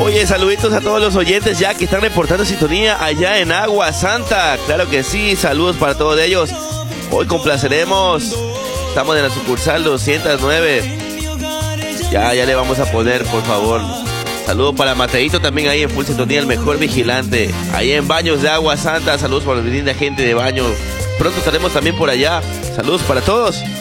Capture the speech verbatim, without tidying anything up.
Oye, saluditos a todos los oyentes ya que están reportando sintonía allá en Agua Santa. Claro que sí, saludos para todos ellos. Hoy complaceremos. Estamos en la sucursal doscientos nueve. Ya, ya le vamos a poner, por favor. Saludos para Mateito también ahí en full sintonía, el mejor vigilante. Ahí en Baños de Agua Santa. Saludos para la linda gente de Baños. Pronto estaremos también por allá. Saludos para todos.